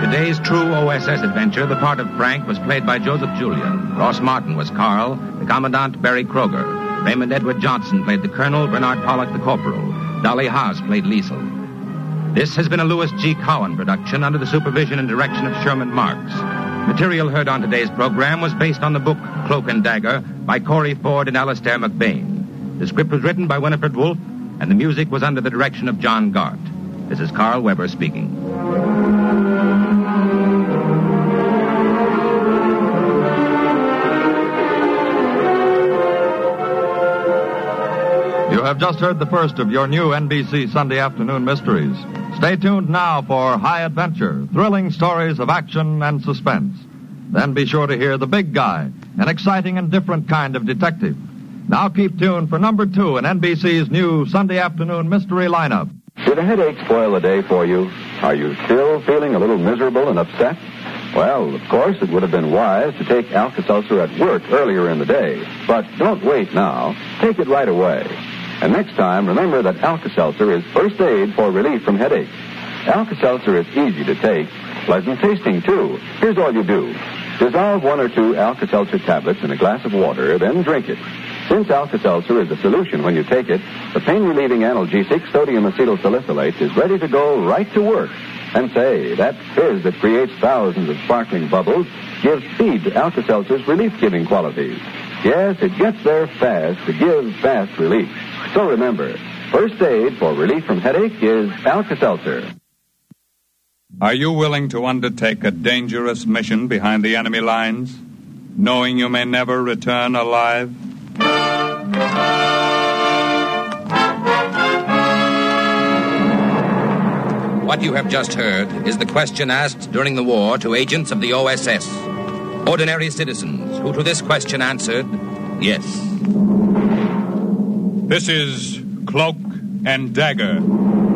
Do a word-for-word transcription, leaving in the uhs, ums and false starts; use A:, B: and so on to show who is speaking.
A: Today's true O S S adventure, the part of Frank, was played by Joseph Julian. Ross Martin was Carl, the Commandant Barry Kroger. Raymond Edward Johnson played the Colonel, Bernard Pollock the Corporal. Dolly Haas played Liesel. This has been a Louis G. Cowan production under the supervision and direction of Sherman Marks. Material heard on today's program was based on the book Cloak and Dagger by Corey Ford and Alastair McBain. The script was written by Winifred Wolfe, and the music was under the direction of John Gart. This is Carl Weber speaking.
B: You have just heard the first of your new N B C Sunday afternoon mysteries. Stay tuned now for High Adventure, thrilling stories of action and suspense. Then be sure to hear The Big Guy, an exciting and different kind of detective. Now keep tuned for number two in N B C's new Sunday afternoon mystery lineup.
C: Did a headache spoil the day for you? Are you still feeling a little miserable and upset? Well, of course, it would have been wise to take Alka-Seltzer at work earlier in the day. But don't wait now. Take it right away. And next time, remember that Alka-Seltzer is first aid for relief from headache. Alka-Seltzer is easy to take, pleasant tasting, too. Here's all you do. Dissolve one or two Alka-Seltzer tablets in a glass of water, then drink it. Since Alka-Seltzer is a solution when you take it, the pain-relieving analgesic sodium acetylsalicylate is ready to go right to work. And say, that fizz that creates thousands of sparkling bubbles gives speed to Alka-Seltzer's relief-giving qualities. Yes, it gets there fast to give fast relief. So remember, first aid for relief from headache is Alka-Seltzer.
D: Are you willing to undertake a dangerous mission behind the enemy lines, knowing you may never return alive?
A: What you have just heard is the question asked during the war to agents of the O S S. Ordinary citizens who to this question answered, yes.
D: This is Cloak and Dagger.